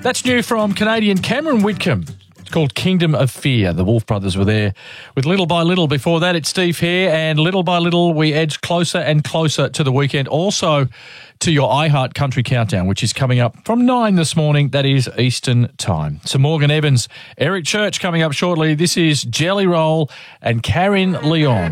That's new from Canadian Cameron Whitcomb. It's called Kingdom of Fear. The Wolf Brothers were there with Little by Little. Before that, it's Steve Hare, and little by little we edge closer and closer to the weekend. Also to your iHeart Country Countdown, which is coming up from 9 this morning. That is Eastern Time. So Morgan Evans, Eric Church coming up shortly. This is Jelly Roll and Karen Leon.